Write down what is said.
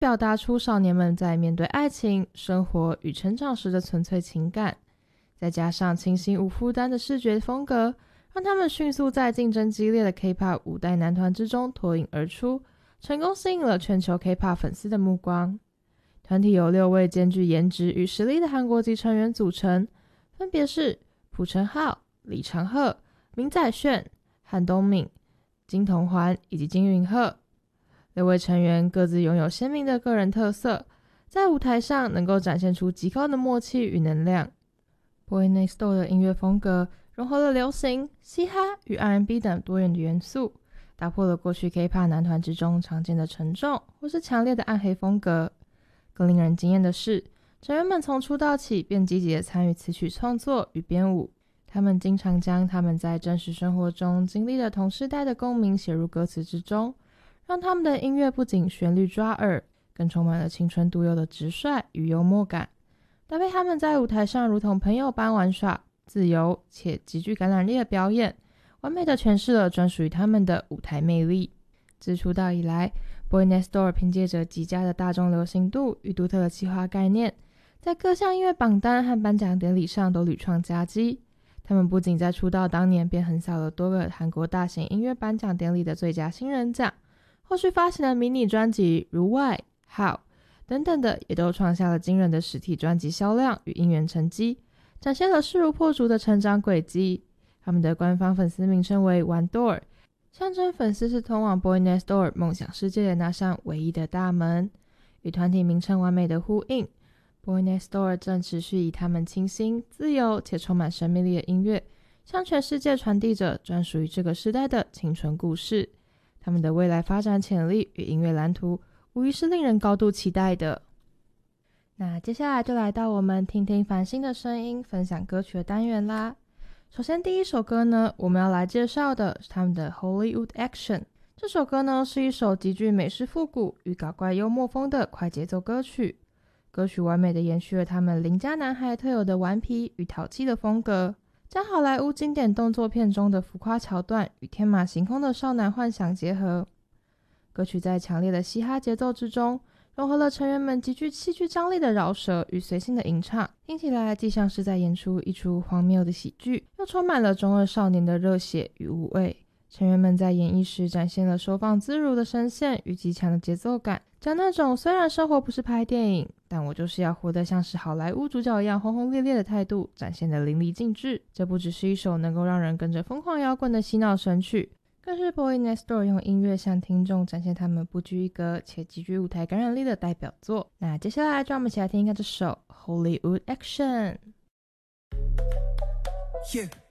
表达出少年们在面对爱情、生活与成长时的纯粹情感，再加上清新无负担的视觉风格，让他们迅速在竞争激烈的 K-pop 五代男团之中脱颖而出，成功吸引了全球 K-pop 粉丝的目光。团体由6位兼具颜值与实力的韩国籍成员组成，分别是朴成浩、李长赫、明宰铉、汉东敏、金童环以及金允赫。6位成员各自拥有鲜明的个人特色，在舞台上能够展现出极高的默契与能量。Boy Next Door 的音乐风格融合了流行、嘻哈与 R&B 等多元的元素，打破了过去 K-pop 男团之中常见的沉重或是强烈的暗黑风格。更令人惊艳的是，成员们从出道起便积极地参与词曲创作与编舞，他们经常将他们在真实生活中经历的同世代的共鸣写入歌词之中，让他们的音乐不仅旋律抓耳，更充满了青春独有的直率与幽默感，搭配他们在舞台上如同朋友般玩耍、自由且极具感染力的表演，完美地诠释了专属于他们的舞台魅力。自出道以来， Boy Next Door 凭借着极佳的大众流行度与独特的企划概念，在各项音乐榜单和颁奖典礼上都屡创佳绩。他们不仅在出道当年便横扫了多个韩国大型音乐颁奖典礼的最佳新人奖，后续发行的迷你专辑如 Why、How 等等的也都创下了惊人的实体专辑销量与音源成绩，展现了势如破竹的成长轨迹。他们的官方粉丝名称为 One Door， 象征粉丝是通往 Boy Next Door 梦想世界的那扇唯一的大门。与团体名称完美的呼应， Boy Next Door 正持续以他们清新、自由且充满生命力的音乐，向全世界传递着专属于这个时代的青春故事。他们的未来发展潜力与音乐蓝图无疑是令人高度期待的。那接下来就来到我们听听繁星的声音分享歌曲的单元啦。首先第一首歌呢，我们要来介绍的是他们的 Hollywood Action。 这首歌呢是一首极具美式复古与搞怪幽默风的快节奏歌曲，歌曲完美的延续了他们邻家男孩特有的顽皮与淘气的风格，将好莱坞经典动作片中的浮夸桥段与天马行空的少男幻想结合。歌曲在强烈的嘻哈节奏之中，融合了成员们极具戏剧张力的饶舌与随性的吟唱，听起来既像是在演出一出荒谬的喜剧，又充满了中二少年的热血与无畏。成员们在演绎时展现了收放自如的声线与极强的节奏感，将那种虽然生活不是拍电影，但我就是要活得像是好莱坞主角一样轰轰烈烈的态度展现得淋漓尽致。这不只是一首能够让人跟着疯狂摇滚的洗脑神曲，更是 Boy Next Door 用音乐向听众展现他们不拘一格且极具舞台感染力的代表作。那接下来就让我们一起来听一下这首 Hollywood Action。 Yeah.